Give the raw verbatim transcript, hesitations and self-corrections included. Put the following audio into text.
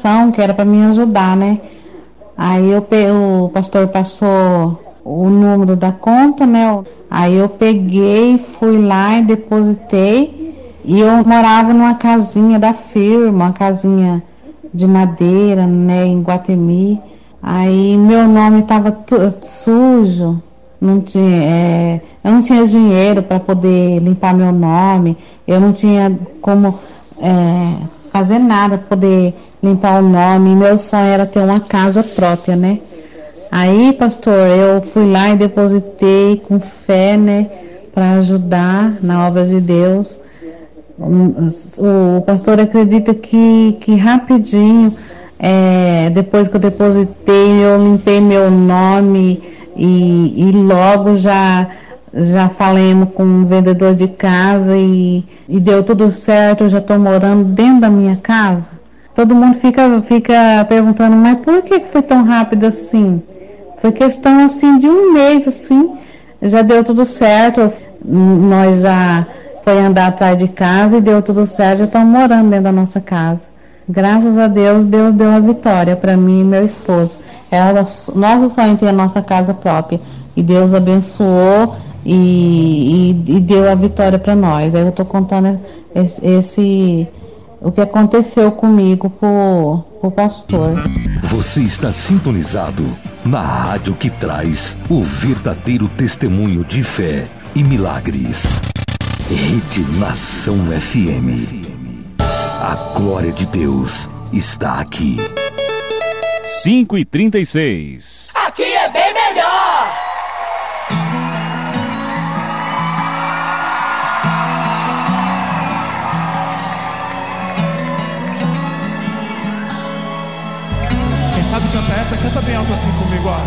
ligação que era para me ajudar, né? Aí eu pe... o pastor passou o número da conta, né? Aí eu peguei, fui lá e depositei. E eu morava numa casinha da firma, uma casinha de madeira, né, em Guatemi. Aí meu nome estava sujo, não tinha, é, eu não tinha dinheiro para poder limpar meu nome, eu não tinha como é, fazer nada para poder limpar o nome. Meu sonho era ter uma casa própria, né? Aí, pastor, eu fui lá e depositei com fé, né, para ajudar na obra de Deus. O pastor acredita que, que rapidinho, é, depois que eu depositei, eu limpei meu nome e, e logo já, já falamos com um vendedor de casa e, e deu tudo certo. Eu já estou morando dentro da minha casa. Todo mundo fica, fica perguntando, mas por que foi tão rápido assim? Foi questão assim de um mês, assim, já deu tudo certo. Nós já foi andar atrás de casa e deu tudo certo, já estamos morando dentro da nossa casa. Graças a Deus, Deus deu a vitória para mim e meu esposo. Era nosso sonho ter a nossa casa própria. E Deus abençoou e, e, e deu a vitória para nós. Aí eu estou contando esse, esse o que aconteceu comigo pro, pro pastor. Você está sintonizado na rádio que traz o verdadeiro testemunho de fé e milagres. Rede Nação F M. A glória de Deus está aqui. cinco e trinta e seis. Aqui é bem melhor. Quem sabe cantar essa, canta bem alto assim comigo, ó.